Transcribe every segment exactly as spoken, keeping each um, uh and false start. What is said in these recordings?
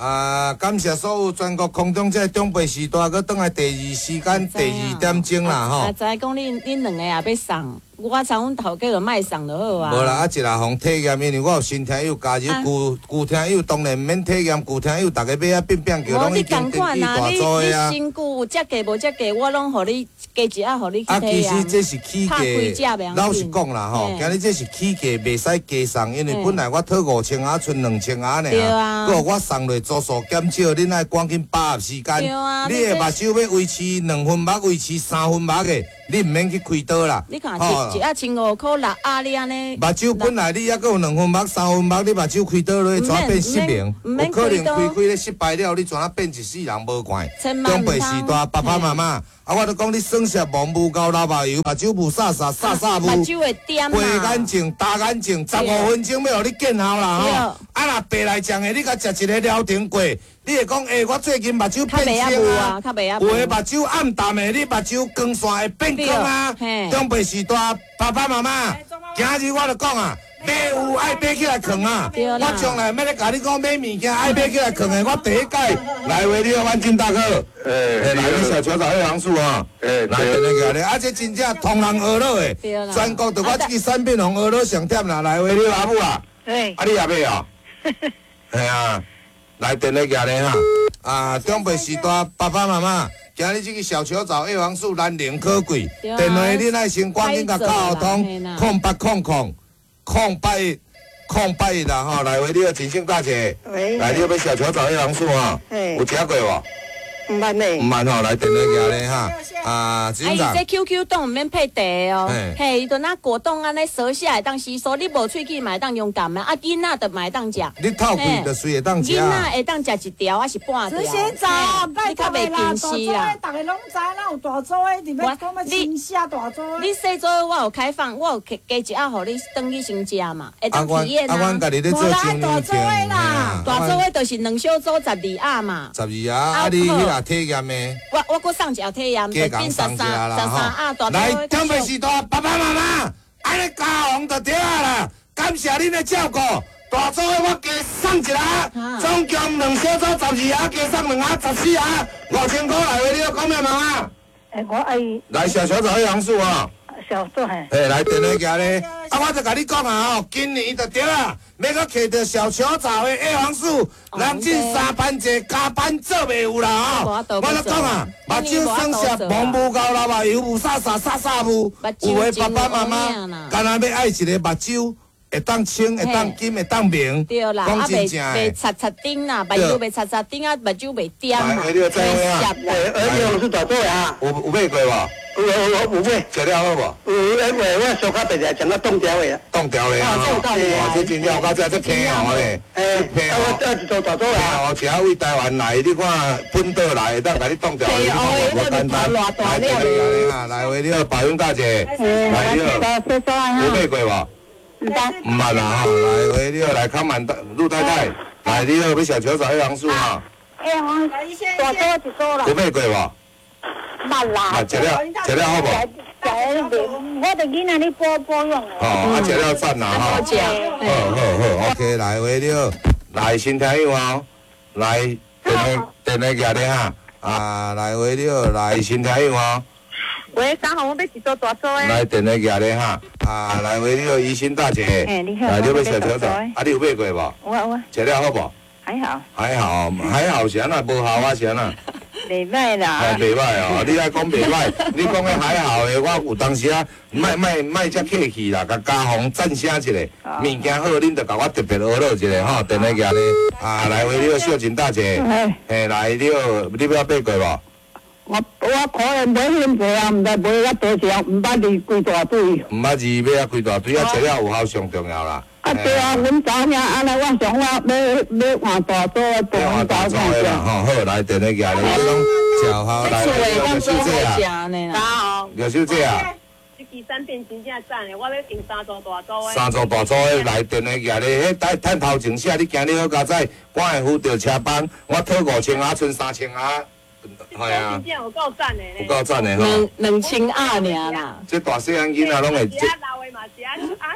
啊，感谢所有全国空中这中北时段，佮转来第二时间第二点钟啦吼。 啊，知讲恁恁两个也要送，我参阮头家就卖送就好啊。 无啦，啊一来互体验，因为我有新听友加入，旧旧听友当然免体验，旧听友逐个买啊变变叫，拢已经登记大组的啊。 你身躯有折价无折价，我拢互你加一下，互你去体验。 啊，其实这是起价，老实讲啦吼，今日这是起价，袂使加送，因为本来我讨五千啊，剩两千啊呢。对啊。佮我送落做数减少，恁爱赶紧把握时间。对啊。你的目睭要维持两分目，维持三分目的，你毋免去开刀啦。你看一一啊千五块六啊，你安尼。目睭本来你还佫有两分目、三分目，你目睭开刀落，怎变失明？有可能开开咧失败了，你怎啊变一世人无怪？中辈时代，爸爸妈妈。啊！我著讲你算下忘无够老目油，目睭雾煞煞煞煞雾，目睭会点嘛？白眼睛、大眼睛，十五分钟要互你见效啦吼！啊，若白来讲的，你甲食一个疗程过，你会讲诶，我最近目睭变青啊，有诶目睭暗淡的，你目睭光线会变光啊。中辈时代，爸爸妈妈，今日我著讲啊。买有爱买起来藏啊！我将来要咧甲你讲买物件爱买起来藏的，我第一届来为你万金大哥，诶，来你小球找一行数啊，诶，来电来个咧，啊这真正同人学老的，全国就我这个产品红学老上点啦，来为你阿母啊，啊你也买啊？系啊，来电来个咧哈，啊中辈时代爸爸妈妈。今日这个小球找一行数难能可贵，电话你爱先赶紧甲卡通，空八空空。空八一，空八一啦吼，来为你个真心大姐，来你要小球找一行数哈，有吃过无？唔捌呢，唔捌吼，来电话寄咧哈，啊，警长。啊，伊这 Q Q 洞唔免配茶哦，嘿，伊就那果冻安尼烧下会当吸收，你无喙齿嘛会当勇敢啊，啊囡仔就嘛会当食。你透开就随会当食。囡仔会当食一条还是半条？先走，你较袂平时啦。大家拢知，咱有大组的，伫要讲要新写大组的。你细组我有开放，我有加一下，互你等去先食嘛，会当体验啊。啊，阮家己咧做精力健啦，大组的就是两小组十二盒嘛。十二啊，啊你迄个体验的。我我搁送一个体验，就变十三十三啊！来，准备时代，爸爸妈妈，安尼加红就对啊啦！感谢恁的照顾，大组的我加送一下，总共两小组十二盒，加送两盒十四盒，五千块来为你讲咩妈妈？诶，我爱来小小找一行数啊！小组嘿，诶，来电话寄咧，啊，我就甲你讲啊吼，今年就对啊，要搁摕到小球找的一行数，人进三班制加班做袂有啦吼！我就讲啊，目睭算下望无够啦嘛，油雾煞煞煞煞雾，有诶爸爸妈妈，干那要爱一个目睭。会当清，会当金，会当明，对啦，啊袂袂擦擦丁啦，目睭袂擦擦丁啊，目睭袂点嘛，袂涩啦。而且是大组啊，有有买过无？有有有买，食了好无？有，因为我小可白只将它冻掉的。冻掉的啊！哦，这真了，我这这挺好嘞。诶，我这是做大组啊。哦，请为台湾来，你看本岛来，当甲你冻掉的，你看无简单。来，来来来，为了保佑大姐，来了，有买过无？唔捌，唔捌啦哈！来，喂，你好，来康满陆太太，来，你好，要小球找一行数哈。哎，我大组一组啦。有买过无？捌啦。食了，食了好无？食了，我哋囡仔咧保保养。哦，啊，食了赞啦哈。好食。好好好 ，OK， 来，喂，你好，来新听友哦，来电话电话寄咧哈，啊，来，喂，你好，来新听友哦。喂，刚好我要一组大组诶。来电话寄咧哈，啊，来为你个宜兴大姐，哎，你好，来你要小球找，啊，你有买过无？我我。食了好无？还好。还好，还好是安那，无效啊是安那。袂歹啦。哎，袂歹哦，你爱讲袂歹，你讲个还好诶，我有当时啊，卖卖卖遮客气啦，甲家红赞声一下，物件好，恁就甲我特别学落一下吼，电话寄咧，啊，来为你个秀琴大姐，哎，来你要你要买过无？我我可能买恁济啊，毋知买遐多少，毋捌你几大堆。毋捌字买遐几大堆，啊，食了有效上重要啦。啊对啊，阮查尔安尼，我想我要要换大组，换大组的啦，吼好来电话寄咧，你讲照好来，刘小姐啊，大家好，刘小姐啊。这支产品真正赞的，我要订三组大组的。三组大组的来电话寄咧，迄等等头前写，你今日好加载，我会扶着车班，我讨五千啊，剩三千啊。系啊，真正有够赞的有够赞的吼，两两千二尔啦。这大细汉囡仔拢会。食老的嘛，食啊，食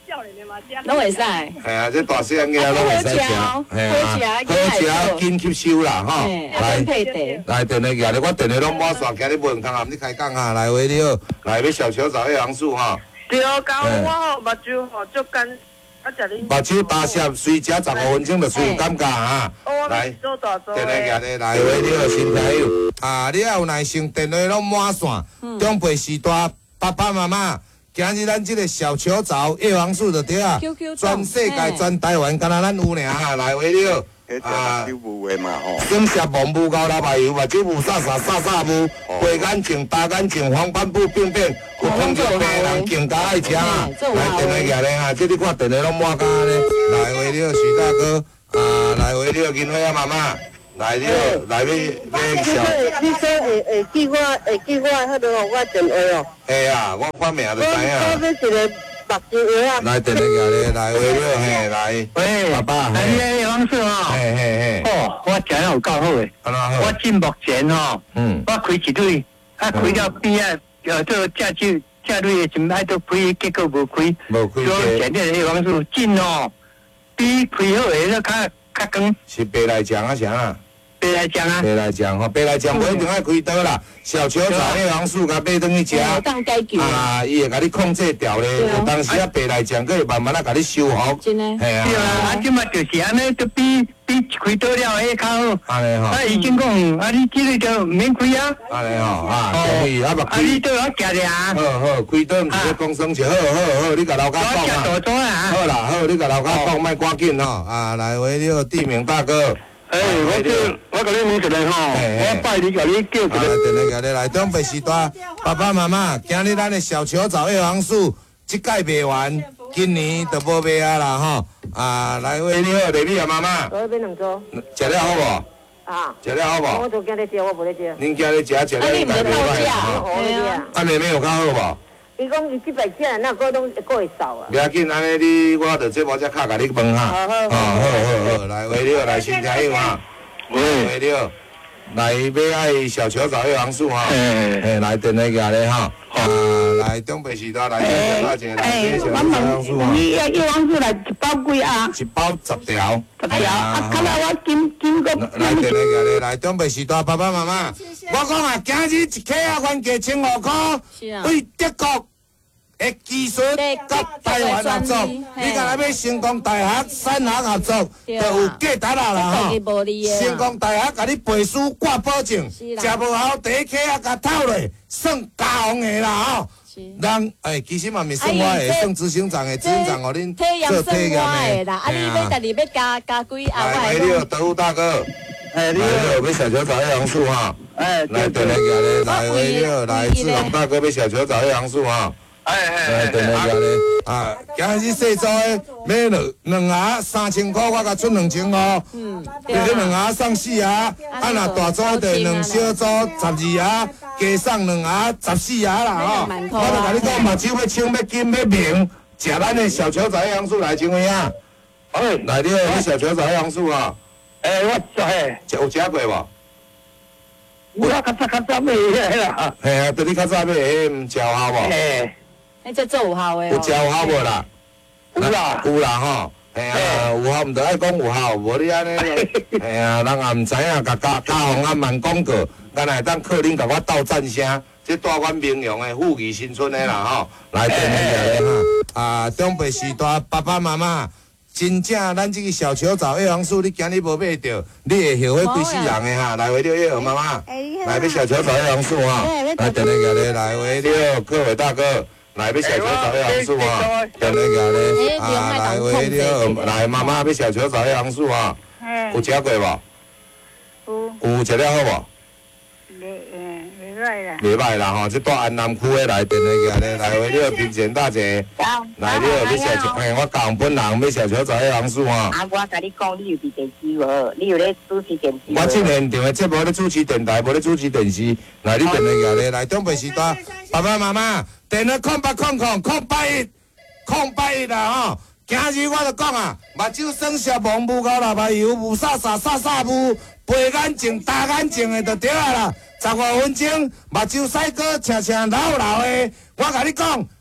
拢会使。 系啊，这大细汉个拢会使食，系啊，好食紧吸收啦，吼。 来配茶。 来，电话举咧，我电话拢满线，今日无空啊，你开讲啊，来话你好，来要小球枣叶黄素哈。 对，讲我吼目睭吼足干，啊食恁。目睭大声，随食十五分钟就随有感觉啊。来， 做大做。 电话举咧，来话你好，新朋友。啊，你要有耐心，电话拢满线，长辈时代爸爸妈妈。今日咱这个小球枣叶黄素就对啊，全世界全台湾，敢若咱有尔啊！来话你好， 啊，手舞的嘛吼， 酸涩蒙雾高老白油，目睭雾煞煞煞煞雾，白眼睛、大眼睛、黄斑部病变，有糖尿病人更加爱吃啊！来电话举咧啊，这你看电话拢满甲咧，来话你好，徐大哥，啊，来话你好，金花啊妈妈。来了，来要要小。 你说会会记我会记我迄个我电话哦。 系啊，我发名就知影。 我要一个目睭药啊。 来电话举咧，来话了嘿，来。 喂， 爸爸。 哎，你方式吼。 嘿嘿嘿。 哦，我真有够好诶。 安怎好？ 我进目前吼， 嗯， 我开一对，啊开到边啊，呃，做驾酒驾对的前摆都开，结果无开。 无开。 所以前日迄方式进哦，比开好诶那较较光。 是白来讲啊啥啊？ 白来讲啊， 白来讲吼，白来讲不一定爱开刀啦，小球枣叶黄素甲买转去食，啊，伊会甲你控制掉咧。有当时啊，白来讲，佮会慢慢啊甲你修复。 真诶。 对啊，啊，即马就是安尼，都比比开刀了迄较好。 安尼吼。 啊，已经讲，啊，你即个就免开啊。 安尼吼，啊，所以啊，目啊，你都要食者。 好好，开刀毋是要讲生气，好好好，你甲老家讲啊。好啦，好，你甲老家讲，莫赶紧吼，啊，来为你个地名大哥。 哎，我叫我甲你问一个吼，我拜你甲你叫一个。 来，电话举咧，来长辈时代，爸爸妈妈，今日咱的小球枣叶黄素，即届卖完，今年就无卖啊啦吼。啊，来喂，你好，丽丽啊妈妈。 我要买两组。 食了好无？ 啊。 食了好无？ 我就今日食，我无咧食。 恁今日食，食了应该袂歹啊。对啊。 啊，妹妹有较好无？ 伊讲伊即摆食，那个拢个会少啊。 不要紧，安尼你我着这无只卡甲你问哈。 好好好好，来喂，你好，来新朋友啊。喂，你好，来要爱小球枣叶黄素哈，诶，来电话举咧哈，啊，来中北时代来小大姐来小球枣叶黄素哈， 你叶叶黄素来一包几啊？ 一包十条， 十条，啊，看来我金金个。 来电话举咧，来中北时代爸爸妈妈，我讲啊，今日一克啊，原价千五块，对德国。的技术甲台湾合作，你甲咱要成功大学、产学合作，就有价值啦啦吼。成功大学甲你背书挂保证，食无好第一课啊，甲透落，算家红的啦吼。咱诶，其实嘛咪算我的，算执行长的，执行长互恁做体验的。 啦，啊，你要家己要加加几啊？ 来，你好，德武大哥。哎，你好，要小球枣叶黄素哈。哎，来，电话举咧，来，喂，你好，来，志龙大哥要小球枣叶黄素哈。哎哎，电话举咧，啊，今日细组的买两两盒三千块，我甲出两千五。嗯，这两盒送四盒，啊若大组的两小组十二盒，加送两盒十四盒啦吼。我著甲你讲，目睭要青要金要明，食咱的小球枣叶黄素来请问啊。哎，来你好，你小球枣叶黄素啊。 哎，我知， 有食过无？ 我较早较早买迄啦。 嘿啊，对你较早买迄毋有效无？ 嘿。 迄只做有效的， 有效效无啦？ 有啦， 有啦吼。嘿啊，有效毋着爱讲有效，无你安尼，嘿啊，人也毋知影，甲加加红啊慢广告，干来当客恁甲我斗赞声，这带阮名扬的富裕新村的啦吼。来电话咧哈，啊，长辈时代爸爸妈妈，真正咱这个小球枣叶黄素，你今日无买着，你会后悔规世人的哈。来回你好，妈妈，来买小球枣叶黄素哈。来电话咧，来回你好，各位大哥。来要小球枣叶黄素啊！电话举咧，啊来喂你好，来妈妈要小球枣叶黄素啊！有食过无？有。有食了好无？ 袂嗯袂歹啦。 袂歹啦吼，即带安南区的来电话举咧，来喂你好，平前大姐。来你好，要小球，嘿，我教本人要小球枣叶黄素啊！ 啊，我甲你讲，你有伫电视无？你有咧主持电视？ 我这现场的节目咧主持电台，无咧主持电视。来你电话举咧，来中北时代爸爸妈妈。电话空八空空空八一空八一啦吼！今日我就讲啊，目睭酸涩蒙雾高老白油雾煞煞煞煞雾，白眼睛大眼睛的就对啊啦。十五分钟目睭洗过青青老老的，我甲你讲，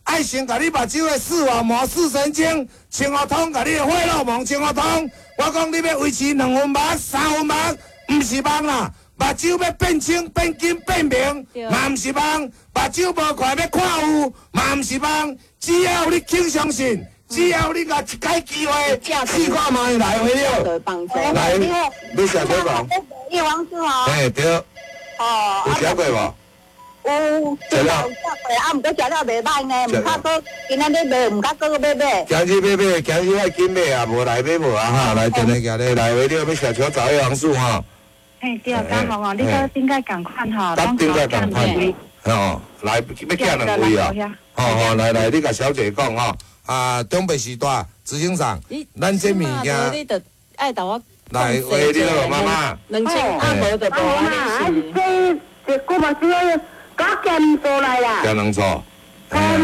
爱先甲你目睭的视网膜、视神经清互通，甲你的血肉膜清互通。我讲你要维持两分目、三分目，毋是梦啦。目睭要变清、变金、变明，嘛毋是梦；目睭无快要看有，嘛毋是梦。只要你肯相信，只要你甲一解机会，试看嘛会来回了。来，你写小讲。 叶王师哦。 哎，对。 哦。 有食过无？ 有。食了。食过，啊，毋过食了袂歹呢，毋较过今仔日买，毋较过买买。 今日买买，今日爱紧买啊，无来买无啊哈，来电来行咧，来回了要写小找叶王师哈。 嘿，对啊，刚好哦，你个应该赶快哈， 当应该赶快。哦，来，要寄两位啊。哦哦，来来，你甲小姐讲吼，啊，中北时代执行长，咱这物件， 你得爱到我。 来，喂，你好，妈妈。 两千啊，无就无安尼是。 这这古嘛只要加减做来啦。 加两错。